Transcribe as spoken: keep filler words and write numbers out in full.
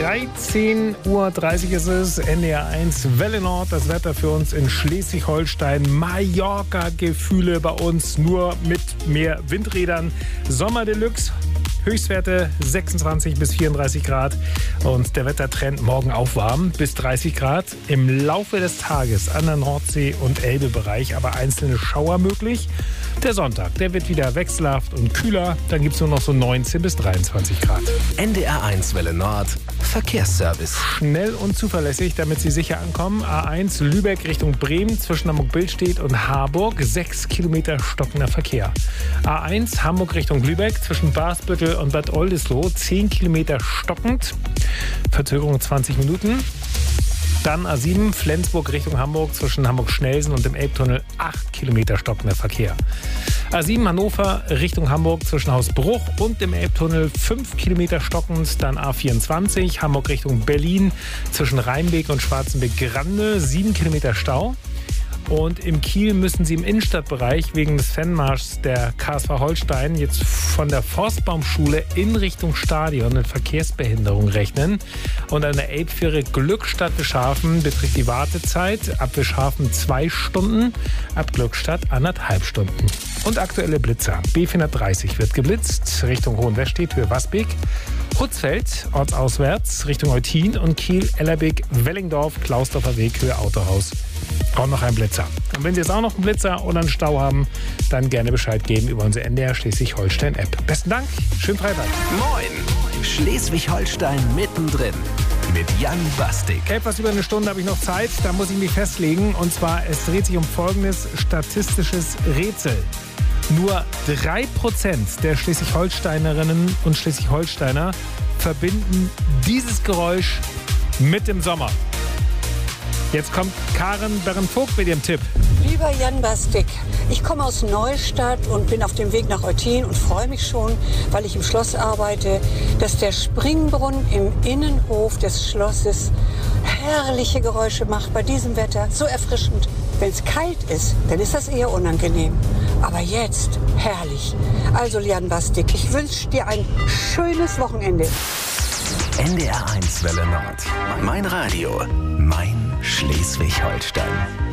dreizehn Uhr dreißig ist es, N D R eins Welle Nord, das Wetter für uns in Schleswig-Holstein. Mallorca-Gefühle bei uns, nur mit mehr Windrädern. Sommer Deluxe, Höchstwerte sechsundzwanzig bis vierunddreißig Grad und der Wettertrend morgen aufwarm bis dreißig Grad. Im Laufe des Tages an der Nordsee- und Elbebereich aber einzelne Schauer möglich. Der Sonntag, der wird wieder wechselhaft und kühler. Dann gibt es nur noch so neunzehn bis dreiundzwanzig Grad. N D R eins Welle Nord, Verkehrsservice. Schnell und zuverlässig, damit Sie sicher ankommen. A eins Lübeck Richtung Bremen zwischen Hamburg-Billstedt und Harburg. Sechs Kilometer stockender Verkehr. A eins Hamburg Richtung Lübeck zwischen Basbüttel und Bad Oldesloe. Zehn Kilometer stockend. Verzögerung zwanzig Minuten. Dann A sieben Flensburg Richtung Hamburg zwischen Hamburg-Schnelsen und dem Elbtunnel. acht Kilometer stockender Verkehr. A sieben Hannover Richtung Hamburg zwischen Hausbruch und dem Elbtunnel. fünf Kilometer stockend. Dann A vierundzwanzig Hamburg Richtung Berlin zwischen Rheinbeek und Schwarzenbeck-Grande. sieben Kilometer Stau. Und im Kiel müssen Sie im Innenstadtbereich wegen des Fanmarschs der K S V Holstein jetzt von der Forstbaumschule in Richtung Stadion mit Verkehrsbehinderung rechnen. Und an der Elbfähre Glückstadt Bischhafen beträgt die Wartezeit ab Bischhafen zwei Stunden, ab Glückstadt anderthalb Stunden. Und aktuelle Blitzer. B vierhundertdreißig wird geblitzt Richtung Hohenwestedt, Höhe Wasbeek. Hutzfeld, ortsauswärts, Richtung Eutin und Kiel, Ellerbeek, Wellingdorf, Klausdorfer Weg, Höhe Autohaus. Auch noch ein Blitzer. Und wenn Sie jetzt auch noch einen Blitzer oder einen Stau haben, dann gerne Bescheid geben über unsere N D R Schleswig-Holstein-App. Besten Dank, schönen Freitag. Moin, Schleswig-Holstein mittendrin mit Jan Bastik. Etwas über eine Stunde habe ich noch Zeit, da muss ich mich festlegen. Und zwar, es dreht sich um folgendes statistisches Rätsel. Nur drei Prozent der Schleswig-Holsteinerinnen und Schleswig-Holsteiner verbinden dieses Geräusch mit dem Sommer. Jetzt kommt Karen Berren-Vogt mit ihrem Tipp. Lieber Jan Bastik, ich komme aus Neustadt und bin auf dem Weg nach Eutin und freue mich schon, weil ich im Schloss arbeite, dass der Springbrunnen im Innenhof des Schlosses herrliche Geräusche macht bei diesem Wetter. So erfrischend. Wenn es kalt ist, dann ist das eher unangenehm. Aber jetzt herrlich. Also Jan Bastik, ich wünsche dir ein schönes Wochenende. N D R eins Welle Nord. Mein Radio. Mein Schleswig-Holstein.